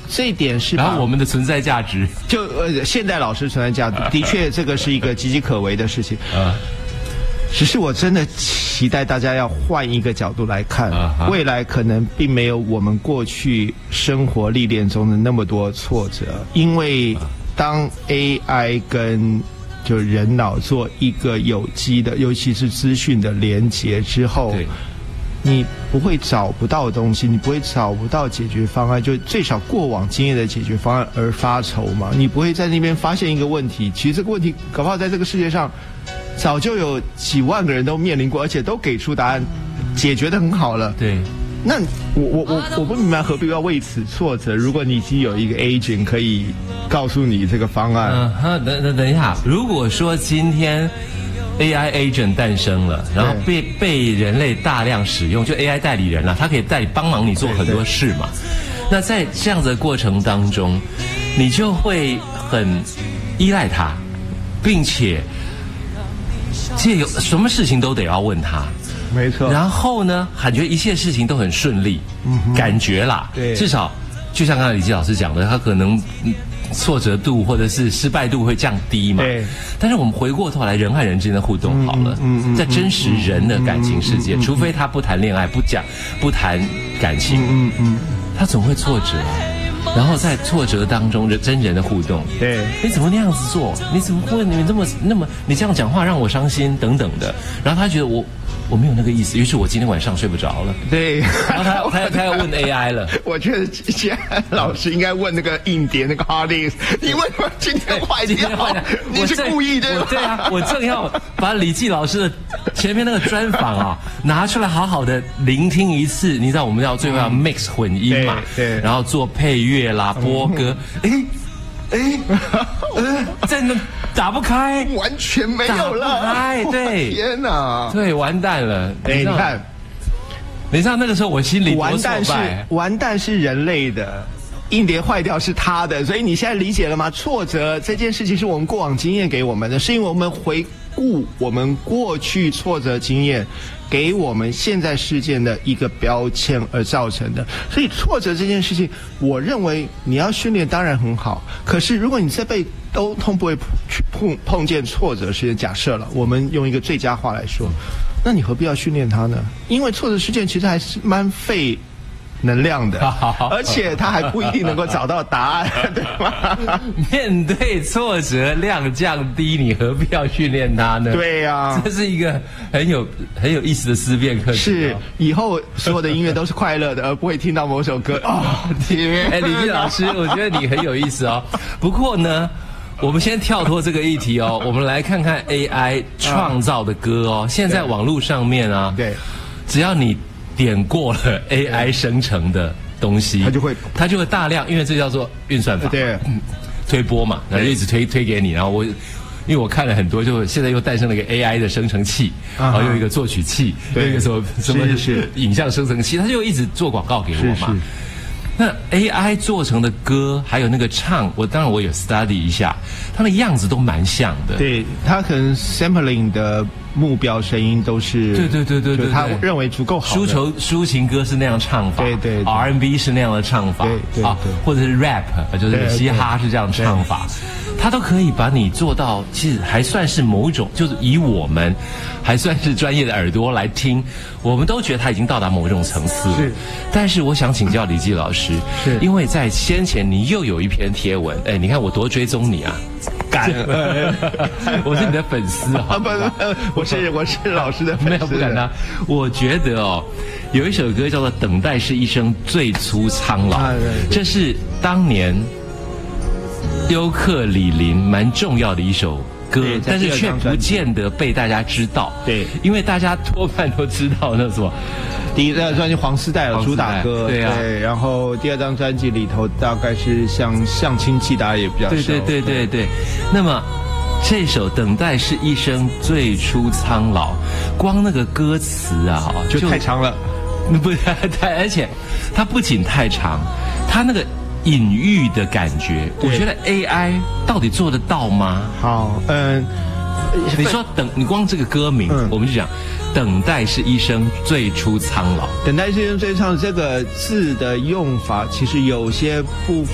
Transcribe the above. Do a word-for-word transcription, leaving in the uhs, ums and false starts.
这一点是， 然后我们的存在价值， 就呃现代老师存在价值，的确这个是一个岌岌可危的事情。啊。只是我真的期待大家要换一个角度来看，未来可能并没有我们过去生活历练中的那么多挫折，因为当 A I 跟就人脑做一个有机的，尤其是资讯的连结之后，你不会找不到东西，你不会找不到解决方案，就最少过往经验的解决方案而发愁嘛。你不会在那边发现一个问题，其实这个问题搞不好在这个世界上早就有几万个人都面临过，而且都给出答案，解决得很好了。 对， 那我我我我不明白何必要为此挫折？如果你已经有一个 agent 可以告诉你这个方案， 嗯，哈，等等等一下，如果说今天 A I agent 诞生了，然后被被人类大量使用，就 A I 代理人了，它可以代理帮忙你做很多事嘛。那在这样的过程当中，你就会很依赖它，并且这有什么事情都得要问他， 没错。 然后呢，感觉一切事情都很顺利，嗯，感觉啦， 对， 至少就像刚才李基老师讲的，他可能挫折度或者是失败度会降低嘛。 对。 但是我们回过头来，人和人之间的互动好了，嗯嗯，在真实人的感情世界，除非他不谈恋爱，不讲不谈感情，嗯嗯，他总会挫折啊。然后在挫折当中，人真人的互动， 对， 你怎么那样子做？你怎么会你这么那么你这样讲话让我伤心等等的。然后他觉得我我没有那个意思，于是我今天晚上睡不着了。 对， 然后他他他要问 A I 了。 我觉得现在老师应该问那个硬碟那个 hard disk， 你为什么今天坏掉？你是故意的？ 对啊，我正要把李季老师的前面那个专访啊拿出来好好的聆听一次。你知道我们要最后要 mix 混音嘛？ 对，对， 然后做配乐啦、播歌。哎哎呃，在那打不开， 完全没有了。 打不开，对， 天哪， 对，完蛋了。 哎，你看， 你知道那个时候我心里完蛋是完蛋是人类的，硬碟坏掉是他的，所以你现在理解了吗？挫折这件事情是我们过往经验给我们的，是因为我们回顾我们过去挫折经验给我们现在事件的一个标签而造成的。所以挫折这件事情，我认为你要训练当然很好，可是如果你这辈子都通不会去碰碰见挫折事件，假设了我们用一个最佳化来说，那你何必要训练它呢？因为挫折事件其实还是蛮费能量的，而且他还不一定能够找到答案，对吗？ 面对挫折量降低，你何必要训练它呢？ 对呀、啊， 这是一个很有很有意思的思辨课题、哦。 是，以后所有的音乐都是快乐的，而不会听到某首歌。哦，天！ 哎，李季老师，我觉得你很有意思哦。不过呢，我们先跳脱这个议题哦，我们来看看 A I 创造的歌哦。现在网络上面啊， 对， 只要你点过了 A I 生成的东西， 它就会它就会大量，因为这叫做运算法， 对， 嗯、推播嘛，然后就一直推推给你，然后我。因为我看了很多，就现在又诞生了一个 A I 的生成器，然后又一个作曲器，又一个什么什么影像生成器，它就一直做广告给我嘛。那 A I 做成的歌，还有那个唱，我当然我有 study 一下，它的样子都蛮像的。 对，它可能 sampling 的目标声音都是， 对对对对对， 他认为足够好。 抒愁抒情歌是那样唱法， 对对 ，R and B 是那样的唱法， 对对啊， 或者是 rap， 就是嘻哈是这样唱法，它都可以把你做到，其实还算是某种，就是以我们还算是专业的耳朵来听，我们都觉得它已经到达某种层次了。 是， 但是我想请教李季老师， 是因为在先前你又有一篇贴文，哎，你看我多追踪你啊！ 感恩， 我是你的粉丝啊！ 不不，我是我是老师的粉丝， 没有不敢当。我觉得哦，有一首歌叫做《等待是一生最初苍老》，这是当年尤克里林蛮重要的一首歌，但是却不见得被大家知道。 对， 因为大家多半都知道那什么。 第一张专辑黄丝带有主打歌， 对啊， 对，然后第二张专辑里头大概是像相亲记，大家也比较熟。 对对对对对。那么这首《等待是一生最初苍老》，光那个歌词啊， 就太长了， 不太，而且它不仅太长，它那个隐喻的感觉，我觉得 A I 到底做得到吗？ 好，嗯， 你说等，你光这个歌名，嗯、我们就讲。等待是一生最初苍老。 等待是一生最初苍老这个字的用法，其实有些部